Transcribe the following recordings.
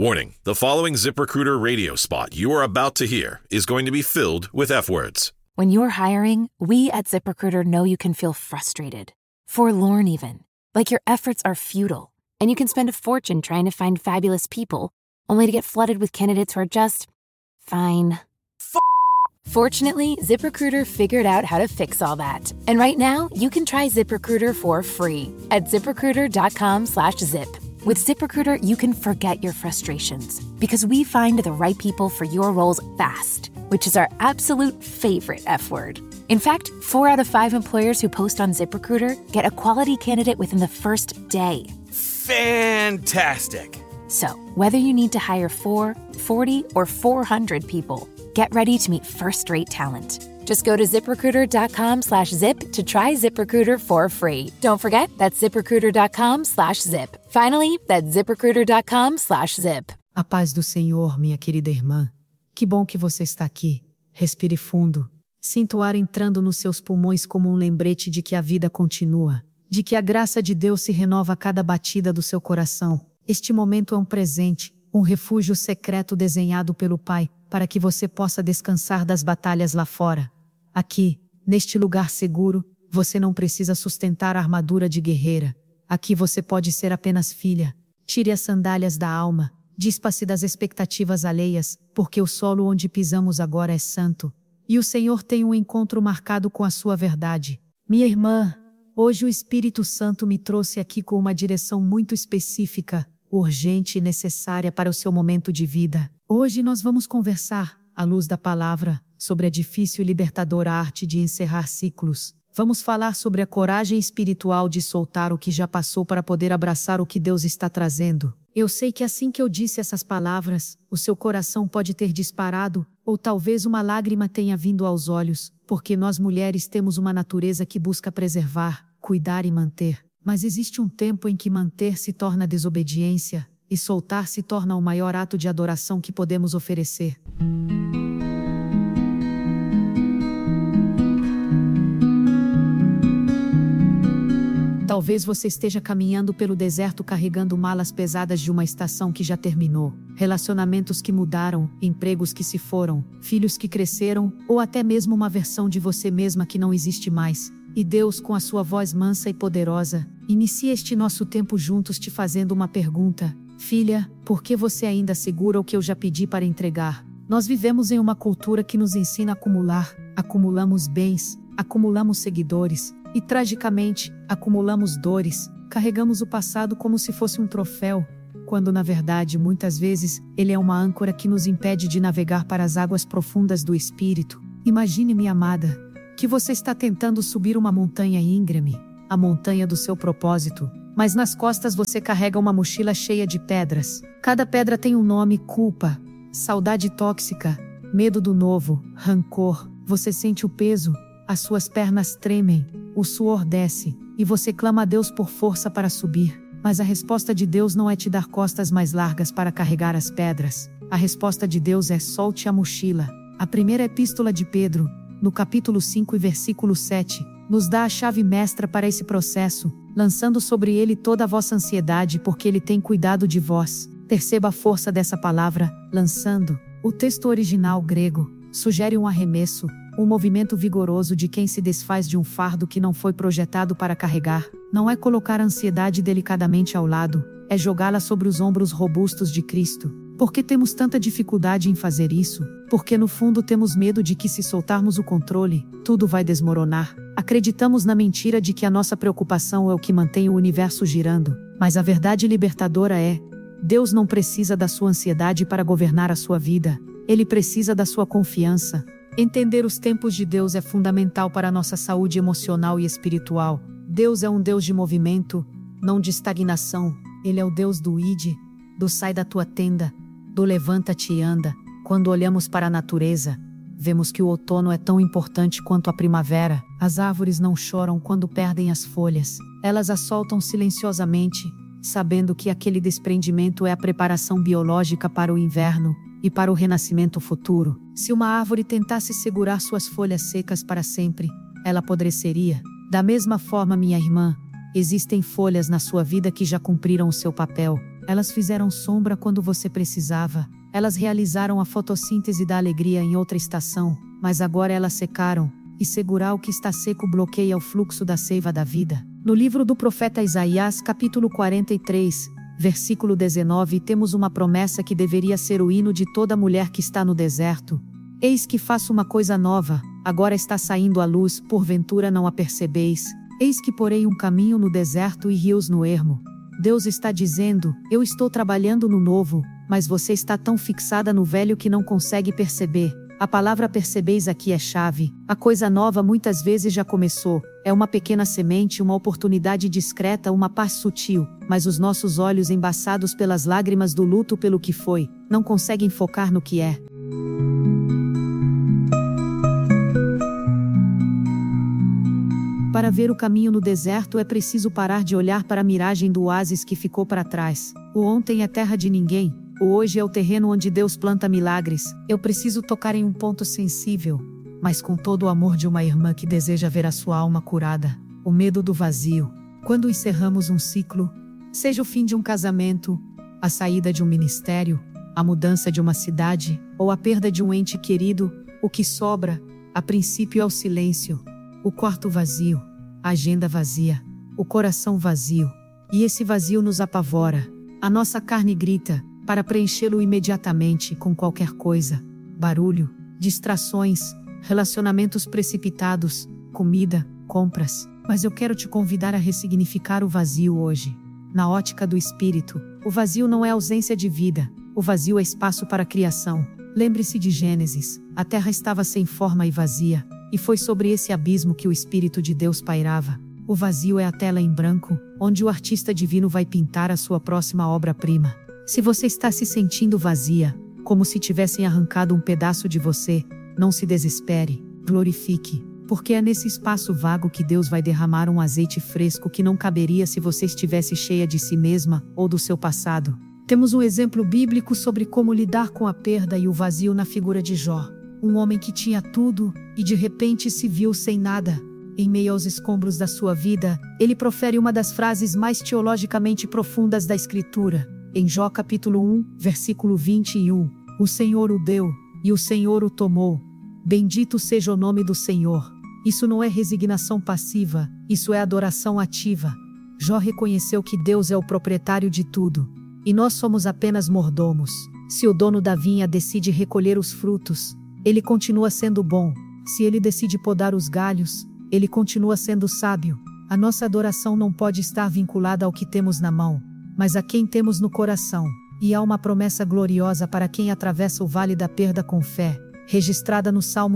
Warning, the following ZipRecruiter radio spot you are about to hear is going to be filled with F-words. When you're hiring, we at ZipRecruiter know you can feel frustrated, forlorn even, like your efforts are futile, and you can spend a fortune trying to find fabulous people, only to get flooded with candidates who are just fine. Fortunately, ZipRecruiter figured out how to fix all that. And right now, you can try ZipRecruiter for free at ZipRecruiter.com/zip. With ZipRecruiter, you can forget your frustrations because we find the right people for your roles fast, which is our absolute favorite F word. In fact, 4 out of 5 employers who post on ZipRecruiter get a quality candidate within the first day. Fantastic. So, whether you need to hire 4, 40, or 400 people, get ready to meet first-rate talent. Just go to ZipRecruiter.com/zip to try ZipRecruiter for free. Don't forget, that's ZipRecruiter.com/zip. Finally, that's ZipRecruiter.com/zip. A paz do Senhor, minha querida irmã. Que bom que você está aqui. Respire fundo. Sinta o ar entrando nos seus pulmões como um lembrete de que a vida continua, de que a graça de Deus se renova a cada batida do seu coração. Este momento é um presente, um refúgio secreto desenhado pelo Pai, para que você possa descansar das batalhas lá fora. Aqui, neste lugar seguro, você não precisa sustentar a armadura de guerreira. Aqui você pode ser apenas filha. Tire as sandálias da alma, dispa-se das expectativas alheias, porque o solo onde pisamos agora é santo. E o Senhor tem um encontro marcado com a sua verdade. Minha irmã, hoje o Espírito Santo me trouxe aqui com uma direção muito específica, urgente e necessária para o seu momento de vida. Hoje nós vamos conversar, à luz da palavra, sobre a difícil e libertadora arte de encerrar ciclos. Vamos falar sobre a coragem espiritual de soltar o que já passou para poder abraçar o que Deus está trazendo. Eu sei que assim que eu disse essas palavras, o seu coração pode ter disparado, ou talvez uma lágrima tenha vindo aos olhos, porque nós mulheres temos uma natureza que busca preservar, cuidar e manter. Mas existe um tempo em que manter se torna desobediência, e soltar se torna o maior ato de adoração que podemos oferecer. Talvez você esteja caminhando pelo deserto carregando malas pesadas de uma estação que já terminou, relacionamentos que mudaram, empregos que se foram, filhos que cresceram, ou até mesmo uma versão de você mesma que não existe mais. E Deus, com a sua voz mansa e poderosa, inicia este nosso tempo juntos te fazendo uma pergunta. Filha, por que você ainda segura o que eu já pedi para entregar? Nós vivemos em uma cultura que nos ensina a acumular. Acumulamos bens, acumulamos seguidores e, tragicamente, acumulamos dores. Carregamos o passado como se fosse um troféu, quando na verdade, muitas vezes, ele é uma âncora que nos impede de navegar para as águas profundas do Espírito. Imagine, minha amada, que você está tentando subir uma montanha íngreme, a montanha do seu propósito, mas nas costas você carrega uma mochila cheia de pedras. Cada pedra tem um nome: culpa, saudade tóxica, medo do novo, rancor. Você sente o peso, as suas pernas tremem, o suor desce, e você clama a Deus por força para subir. Mas a resposta de Deus não é te dar costas mais largas para carregar as pedras. A resposta de Deus é: solte a mochila. A primeira epístola de Pedro, no capítulo 5 e versículo 7, nos dá a chave mestra para esse processo, lançando sobre ele toda a vossa ansiedade, porque ele tem cuidado de vós. Perceba a força dessa palavra, lançando. O texto original grego sugere um arremesso, um movimento vigoroso de quem se desfaz de um fardo que não foi projetado para carregar. Não é colocar a ansiedade delicadamente ao lado, é jogá-la sobre os ombros robustos de Cristo. Por que temos tanta dificuldade em fazer isso? Porque no fundo temos medo de que, se soltarmos o controle, tudo vai desmoronar. Acreditamos na mentira de que a nossa preocupação é o que mantém o universo girando. Mas a verdade libertadora é: Deus não precisa da sua ansiedade para governar a sua vida. Ele precisa da sua confiança. Entender os tempos de Deus é fundamental para a nossa saúde emocional e espiritual. Deus é um Deus de movimento, não de estagnação. Ele é o Deus do ide, do sai da tua tenda, do levanta-te e anda. Quando olhamos para a natureza, vemos que o outono é tão importante quanto a primavera. As árvores não choram quando perdem as folhas. Elas as soltam silenciosamente, sabendo que aquele desprendimento é a preparação biológica para o inverno e para o renascimento futuro. Se uma árvore tentasse segurar suas folhas secas para sempre, ela apodreceria. Da mesma forma, minha irmã, existem folhas na sua vida que já cumpriram o seu papel. Elas fizeram sombra quando você precisava. Elas realizaram a fotossíntese da alegria em outra estação, mas agora elas secaram, e segurar o que está seco bloqueia o fluxo da seiva da vida. No livro do profeta Isaías, capítulo 43, versículo 19, temos uma promessa que deveria ser o hino de toda mulher que está no deserto. Eis que faço uma coisa nova, agora está saindo a luz, porventura não a percebeis? Eis que porei um caminho no deserto e rios no ermo. Deus está dizendo, eu estou trabalhando no novo, mas você está tão fixada no velho que não consegue perceber. A palavra percebeis aqui é chave. A coisa nova muitas vezes já começou. É uma pequena semente, uma oportunidade discreta, uma paz sutil, mas os nossos olhos embaçados pelas lágrimas do luto pelo que foi, não conseguem focar no que é. Para ver o caminho no deserto é preciso parar de olhar para a miragem do oásis que ficou para trás. O ontem é terra de ninguém. O hoje é o terreno onde Deus planta milagres. Eu preciso tocar em um ponto sensível, mas com todo o amor de uma irmã que deseja ver a sua alma curada. O medo do vazio. Quando encerramos um ciclo, seja o fim de um casamento, a saída de um ministério, a mudança de uma cidade, ou a perda de um ente querido, o que sobra, a princípio é o silêncio, o quarto vazio, a agenda vazia, o coração vazio. E esse vazio nos apavora. A nossa carne grita, para preenchê-lo imediatamente com qualquer coisa, barulho, distrações, relacionamentos precipitados, comida, compras. Mas eu quero te convidar a ressignificar o vazio hoje. Na ótica do espírito, o vazio não é ausência de vida, o vazio é espaço para a criação. Lembre-se de Gênesis, a terra estava sem forma e vazia, e foi sobre esse abismo que o Espírito de Deus pairava. O vazio é a tela em branco, onde o artista divino vai pintar a sua próxima obra-prima. Se você está se sentindo vazia, como se tivessem arrancado um pedaço de você, não se desespere, glorifique, porque é nesse espaço vago que Deus vai derramar um azeite fresco que não caberia se você estivesse cheia de si mesma ou do seu passado. Temos um exemplo bíblico sobre como lidar com a perda e o vazio na figura de Jó, um homem que tinha tudo e de repente se viu sem nada. Em meio aos escombros da sua vida, ele profere uma das frases mais teologicamente profundas da Escritura. Em Jó capítulo 1, versículo 21, o Senhor o deu, e o Senhor o tomou. Bendito seja o nome do Senhor. Isso não é resignação passiva, isso é adoração ativa. Jó reconheceu que Deus é o proprietário de tudo, e nós somos apenas mordomos. Se o dono da vinha decide recolher os frutos, ele continua sendo bom. Se ele decide podar os galhos, ele continua sendo sábio. A nossa adoração não pode estar vinculada ao que temos na mão, mas a quem temos no coração. E há uma promessa gloriosa para quem atravessa o vale da perda com fé, registrada no Salmo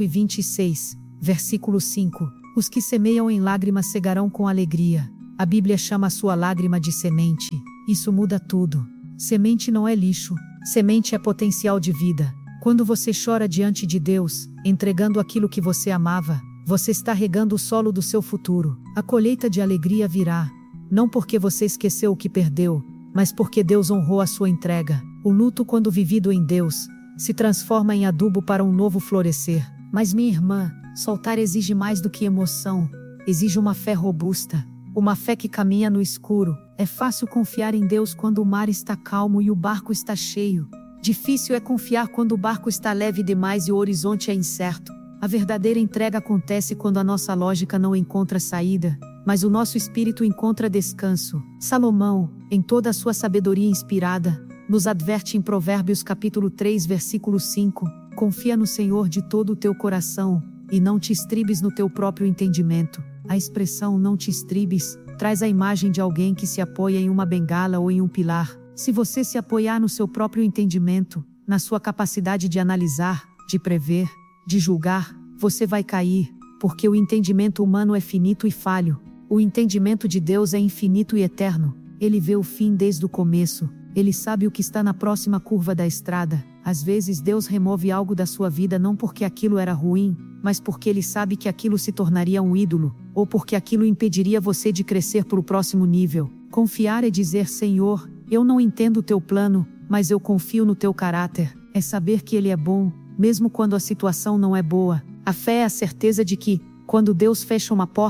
126, versículo 5. Os que semeiam em lágrimas cegarão com alegria. A Bíblia chama a sua lágrima de semente. Isso muda tudo. Semente não é lixo. Semente é potencial de vida. Quando você chora diante de Deus, entregando aquilo que você amava, você está regando o solo do seu futuro. A colheita de alegria virá. Não porque você esqueceu o que perdeu, mas porque Deus honrou a sua entrega. O luto, quando vivido em Deus, se transforma em adubo para um novo florescer. Mas minha irmã, soltar exige mais do que emoção. Exige uma fé robusta. Uma fé que caminha no escuro. É fácil confiar em Deus quando o mar está calmo e o barco está cheio. Difícil é confiar quando o barco está leve demais e o horizonte é incerto. A verdadeira entrega acontece quando a nossa lógica não encontra saída, mas o nosso espírito encontra descanso. Salomão, em toda a sua sabedoria inspirada, nos adverte em Provérbios capítulo 3, versículo 5, confia no Senhor de todo o teu coração, e não te estribes no teu próprio entendimento. A expressão não te estribes traz a imagem de alguém que se apoia em uma bengala ou em um pilar. Se você se apoiar no seu próprio entendimento, na sua capacidade de analisar, de prever, de julgar, você vai cair, porque o entendimento humano é finito e falho. O entendimento de Deus é infinito e eterno. Ele vê o fim desde o começo. Ele sabe o que está na próxima curva da estrada. Às vezes Deus remove algo da sua vida não porque aquilo era ruim, mas porque Ele sabe que aquilo se tornaria um ídolo, ou porque aquilo impediria você de crescer para o próximo nível. Confiar é dizer: Senhor, eu não entendo o teu plano, mas eu confio no teu caráter. É saber que Ele é bom, mesmo quando a situação não é boa. A fé é a certeza de que, quando Deus fecha uma porta,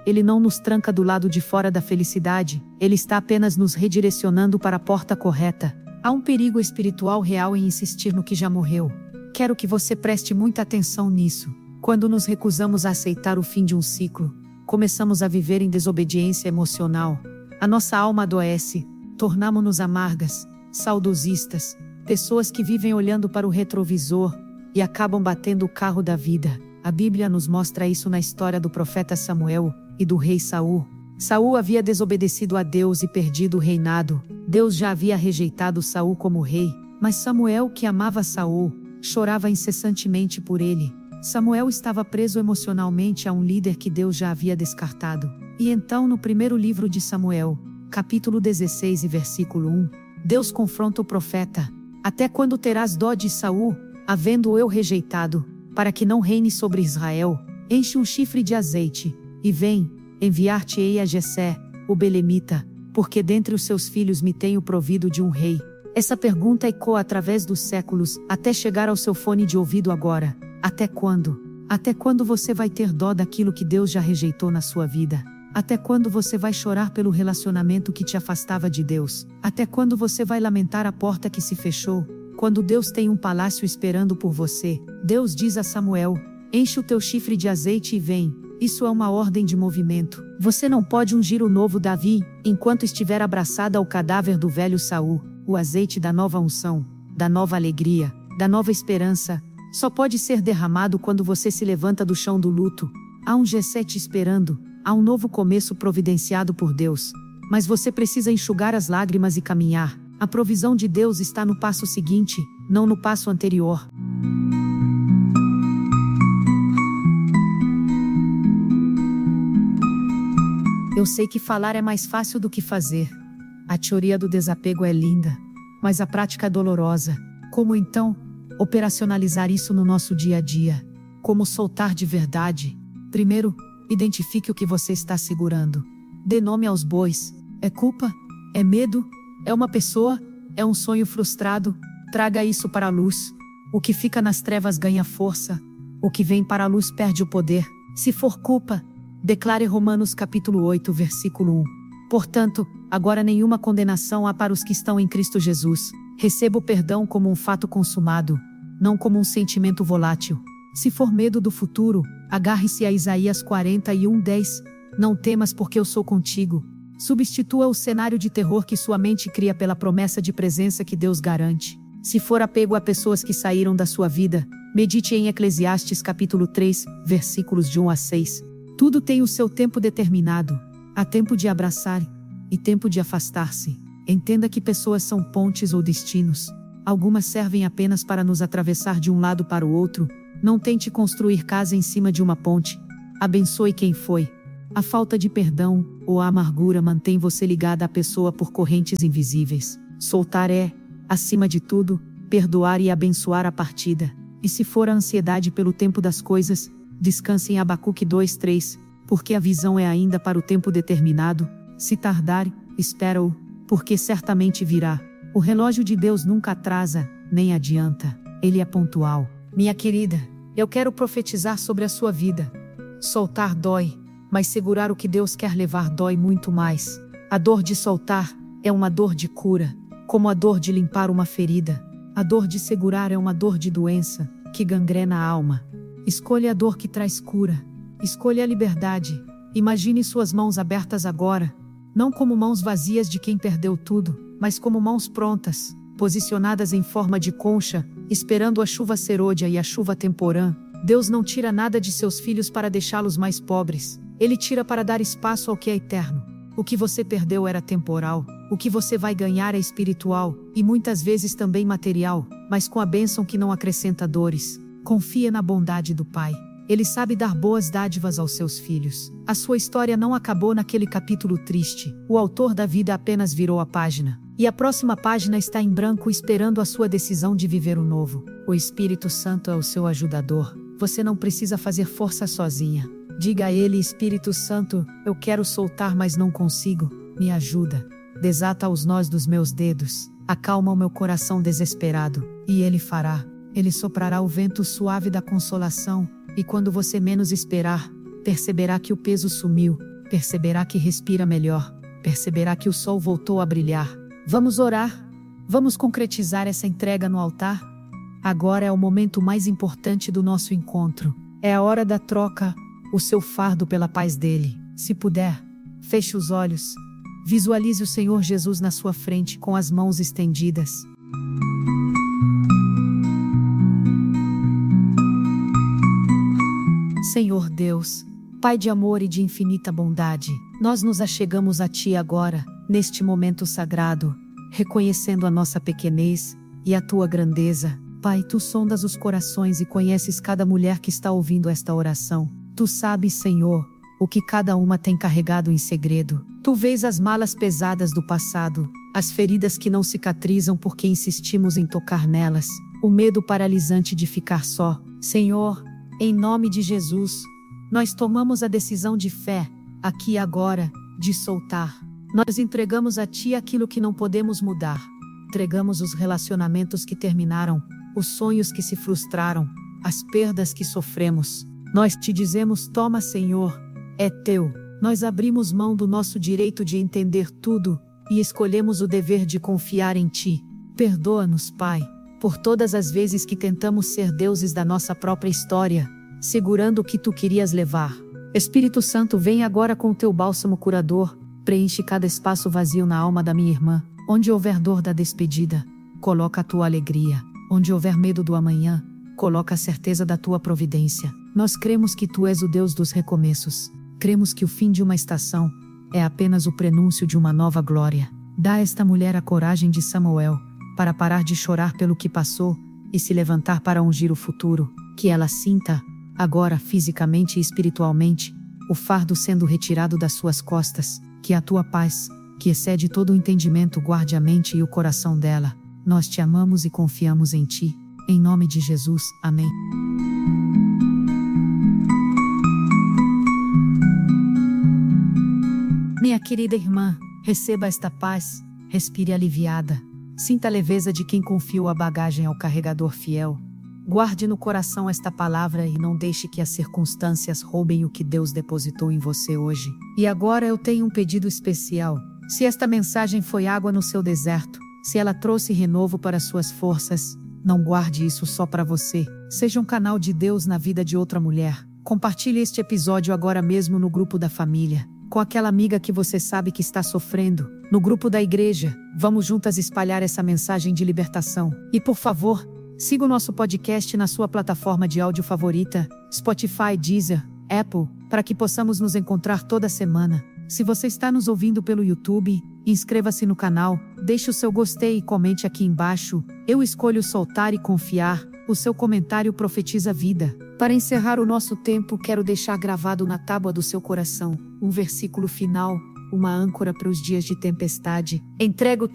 Ele não nos tranca do lado de fora da felicidade, ele está apenas nos redirecionando para a porta correta. Há um perigo espiritual real em insistir no que já morreu. Quero que você preste muita atenção nisso. Quando nos recusamos a aceitar o fim de um ciclo, começamos a viver em desobediência emocional. A nossa alma adoece, tornamo-nos amargas, saudosistas, pessoas que vivem olhando para o retrovisor e acabam batendo o carro da vida. A Bíblia nos mostra isso na história do profeta Samuel e do rei Saul. Saul havia desobedecido a Deus e perdido o reinado. Deus já havia rejeitado Saul como rei, mas Samuel, que amava Saul, chorava incessantemente por ele. Samuel estava preso emocionalmente a um líder que Deus já havia descartado. E então, no primeiro livro de Samuel, capítulo 16 e versículo 1, Deus confronta o profeta: até quando terás dó de Saul, havendo eu rejeitado, para que não reine sobre Israel? Enche um chifre de azeite, e vem, enviar-te-ei a Jessé, o belemita, porque dentre os seus filhos me tenho provido de um rei. Essa pergunta ecoa através dos séculos, até chegar ao seu fone de ouvido agora. Até quando? Até quando você vai ter dó daquilo que Deus já rejeitou na sua vida? Até quando você vai chorar pelo relacionamento que te afastava de Deus? Até quando você vai lamentar a porta que se fechou, quando Deus tem um palácio esperando por você? Deus diz a Samuel: enche o teu chifre de azeite e vem. Isso é uma ordem de movimento. Você não pode ungir o novo Davi, enquanto estiver abraçado ao cadáver do velho Saul. O azeite da nova unção, da nova alegria, da nova esperança, só pode ser derramado quando você se levanta do chão do luto. Há um Jessé te esperando, há um novo começo providenciado por Deus. Mas você precisa enxugar as lágrimas e caminhar. A provisão de Deus está no passo seguinte, não no passo anterior. Eu sei que falar é mais fácil do que fazer. A teoria do desapego é linda, mas a prática é dolorosa. Como então operacionalizar isso no nosso dia a dia? Como soltar de verdade? Primeiro, identifique o que você está segurando. Dê nome aos bois. É culpa? É medo? É uma pessoa? É um sonho frustrado? Traga isso para a luz. O que fica nas trevas ganha força. O que vem para a luz perde o poder. Se for culpa, declare Romanos capítulo 8, versículo 1. Portanto, agora nenhuma condenação há para os que estão em Cristo Jesus. Receba o perdão como um fato consumado, não como um sentimento volátil. Se for medo do futuro, agarre-se a Isaías 41:10. Não temas, porque eu sou contigo. Substitua o cenário de terror que sua mente cria pela promessa de presença que Deus garante. Se for apego a pessoas que saíram da sua vida, medite em Eclesiastes capítulo 3, versículos de 1 a 6. Tudo tem o seu tempo determinado. Há tempo de abraçar e tempo de afastar-se. Entenda que pessoas são pontes ou destinos. Algumas servem apenas para nos atravessar de um lado para o outro. Não tente construir casa em cima de uma ponte. Abençoe quem foi. A falta de perdão ou a amargura mantém você ligada à pessoa por correntes invisíveis. Soltar é, acima de tudo, perdoar e abençoar a partida. E se for a ansiedade pelo tempo das coisas, descanse em Abacuque 2:3, porque a visão é ainda para o tempo determinado. Se tardar, espera-o, porque certamente virá. O relógio de Deus nunca atrasa, nem adianta. Ele é pontual. Minha querida, eu quero profetizar sobre a sua vida. Soltar dói, mas segurar o que Deus quer levar dói muito mais. A dor de soltar é uma dor de cura, como a dor de limpar uma ferida. A dor de segurar é uma dor de doença, que gangrena a alma. Escolha a dor que traz cura. Escolha a liberdade. Imagine suas mãos abertas agora, não como mãos vazias de quem perdeu tudo, mas como mãos prontas, posicionadas em forma de concha, esperando a chuva serôdia e a chuva temporã. Deus não tira nada de seus filhos para deixá-los mais pobres. Ele tira para dar espaço ao que é eterno. O que você perdeu era temporal. O que você vai ganhar é espiritual, e muitas vezes também material, mas com a bênção que não acrescenta dores. Confia na bondade do Pai. Ele sabe dar boas dádivas aos seus filhos. A sua história não acabou naquele capítulo triste. O autor da vida apenas virou a página. E a próxima página está em branco esperando a sua decisão de viver o novo. O Espírito Santo é o seu ajudador. Você não precisa fazer força sozinha. Diga a Ele: Espírito Santo, eu quero soltar, mas não consigo. Me ajuda. Desata os nós dos meus dedos. Acalma o meu coração desesperado. E Ele fará. Ele soprará o vento suave da consolação. E quando você menos esperar, perceberá que o peso sumiu, perceberá que respira melhor, perceberá que o sol voltou a brilhar. Vamos orar? Vamos concretizar essa entrega no altar? Agora é o momento mais importante do nosso encontro. É a hora da troca, o seu fardo pela paz dele. Se puder, feche os olhos. Visualize o Senhor Jesus na sua frente com as mãos estendidas. Senhor Deus, Pai de amor e de infinita bondade, nós nos achegamos a Ti agora, neste momento sagrado, reconhecendo a nossa pequenez e a Tua grandeza. Pai, Tu sondas os corações e conheces cada mulher que está ouvindo esta oração. Tu sabes, Senhor, o que cada uma tem carregado em segredo. Tu vês as malas pesadas do passado, as feridas que não cicatrizam porque insistimos em tocar nelas, o medo paralisante de ficar só. Senhor, em nome de Jesus, nós tomamos a decisão de fé, aqui e agora, de soltar. Nós entregamos a Ti aquilo que não podemos mudar. Entregamos os relacionamentos que terminaram, os sonhos que se frustraram, as perdas que sofremos. Nós Te dizemos: toma, Senhor, é Teu. Nós abrimos mão do nosso direito de entender tudo e escolhemos o dever de confiar em Ti. Perdoa-nos, Pai, por todas as vezes que tentamos ser deuses da nossa própria história, segurando o que Tu querias levar. Espírito Santo, vem agora com o Teu bálsamo curador, preenche cada espaço vazio na alma da minha irmã. Onde houver dor da despedida, coloca a Tua alegria. Onde houver medo do amanhã, coloca a certeza da Tua providência. Nós cremos que Tu és o Deus dos recomeços. Cremos que o fim de uma estação é apenas o prenúncio de uma nova glória. Dá a esta mulher a coragem de Samuel, para parar de chorar pelo que passou e se levantar para ungir o futuro. Que ela sinta, agora fisicamente e espiritualmente, o fardo sendo retirado das suas costas. Que a Tua paz, que excede todo o entendimento, guarde a mente e o coração dela. Nós Te amamos e confiamos em Ti. Em nome de Jesus. Amém. Minha querida irmã, receba esta paz, respire aliviada. Sinta a leveza de quem confiou a bagagem ao carregador fiel. Guarde no coração esta palavra e não deixe que as circunstâncias roubem o que Deus depositou em você hoje. E agora eu tenho um pedido especial. Se esta mensagem foi água no seu deserto, se ela trouxe renovo para suas forças, não guarde isso só para você. Seja um canal de Deus na vida de outra mulher. Compartilhe este episódio agora mesmo no grupo da família, com aquela amiga que você sabe que está sofrendo, no grupo da igreja. Vamos juntas espalhar essa mensagem de libertação. E por favor, siga o nosso podcast na sua plataforma de áudio favorita, Spotify, Deezer, Apple, para que possamos nos encontrar toda semana. Se você está nos ouvindo pelo YouTube, inscreva-se no canal, deixe o seu gostei e comente aqui embaixo. Eu escolho soltar e confiar. O seu comentário profetiza vida. Para encerrar o nosso tempo, quero deixar gravado na tábua do seu coração um versículo final, uma âncora para os dias de tempestade. Entrega o